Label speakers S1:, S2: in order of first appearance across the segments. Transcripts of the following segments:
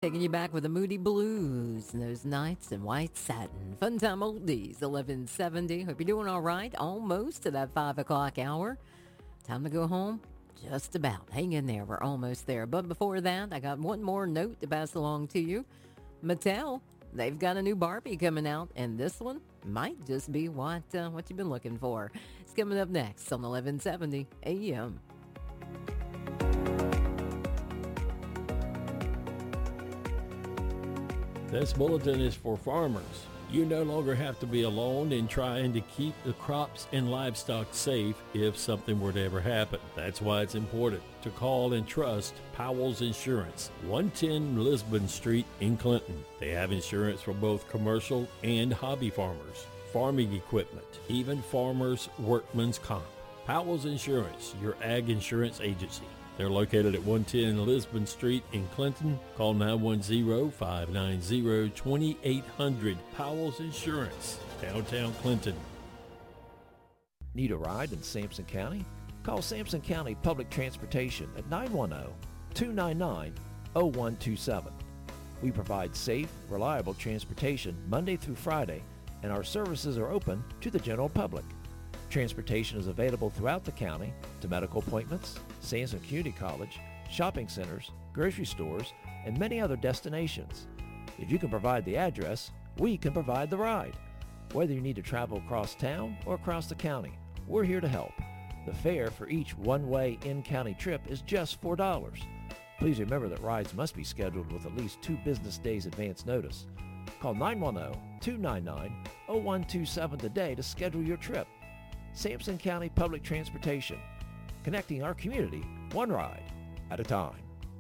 S1: Taking you back with the Moody Blues and those nights in white satin. Fun time oldies, 1170. Hope you're doing all right. Almost to that 5 o'clock hour. Time to go home. Just about. Hang in there. We're almost there. But before that, I got one more note to pass along to you. Mattel, they've got a new Barbie coming out, and this one might just be what you've been looking for. It's coming up next on 1170 AM.
S2: This bulletin is for farmers. You no longer have to be alone in trying to keep the crops and livestock safe if something were to ever happen. That's why it's important to call and trust Powell's Insurance, 110 Lisbon Street in Clinton. They have insurance for both commercial and hobby farmers, farming equipment, even farmers' workman's comp. Powell's Insurance, your ag insurance agency. They're located at 110 Lisbon Street in Clinton. Call 910-590-2800. Powell's Insurance, downtown Clinton.
S3: Need a ride in Sampson County? Call Sampson County Public Transportation at 910-299-0127. We provide safe, reliable transportation Monday through Friday, and our services are open to the general public. Transportation is available throughout the county to medical appointments, Sampson Community College, shopping centers, grocery stores, and many other destinations. If you can provide the address, we can provide the ride. Whether you need to travel across town or across the county, we're here to help. The fare for each one-way in-county trip is just $4. Please remember that rides must be scheduled with at least 2 business days advance notice. Call 910-299-0127 today to schedule your trip. Sampson County Public Transportation, connecting our community one ride at a time.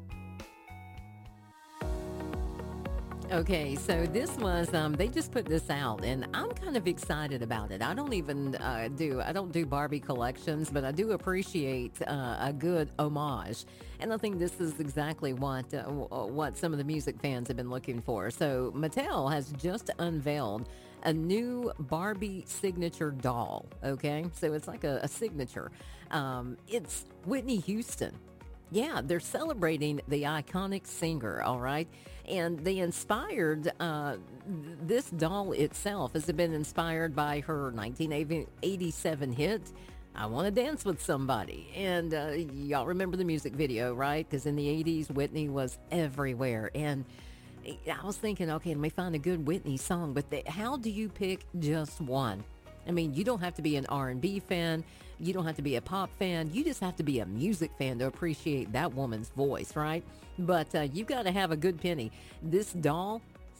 S1: Okay, so this was, they just put this out, and I'm kind of excited about it. I don't even I don't do Barbie collections, but I do appreciate a good homage. And I think this is exactly what some of the music fans have been looking for. So Mattel has just unveiled a new Barbie signature doll, okay? So it's like a signature. It's Whitney Houston. Yeah, they're celebrating the iconic singer, all right? And they inspired, this doll itself has been inspired by her 1987 hit, I Want to Dance with Somebody. And y'all remember the music video, right? Because in the 80s, Whitney was everywhere. And I was thinking, okay, let me find a good Whitney song, but how do you pick just one? I mean, you don't have to be an R&B fan. You don't have to be a pop fan. You just have to be a music fan to appreciate that woman's voice, right? But you got to have a good penny. This doll,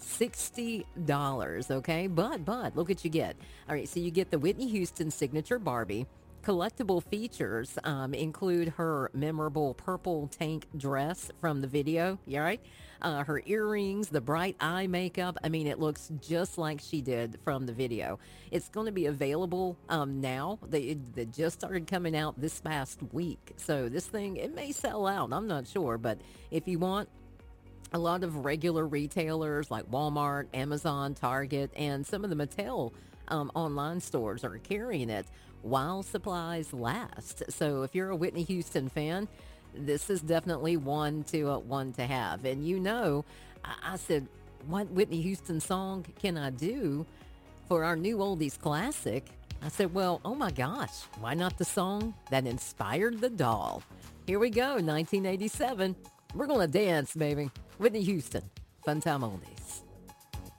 S1: $60, okay? But look what you get. All right, so you get the Whitney Houston signature Barbie. Collectible features include her memorable purple tank dress from the video, you all right? Her earrings, the bright eye makeup. I mean, it looks just like she did from the video. It's going to be available now. They just started coming out this past week. So this thing, it may sell out. I'm not sure. But if you want, a lot of regular retailers like Walmart, Amazon, Target, and some of the Mattel online stores are carrying it while supplies last. So if you're a Whitney Houston fan, this is definitely one to have. And I said, what Whitney Houston song can I do for our new oldies classic? I said, well, oh my gosh, why not the song that inspired the doll? Here we go, 1987. We're going to dance, baby. Whitney Houston, Fun Time Oldies.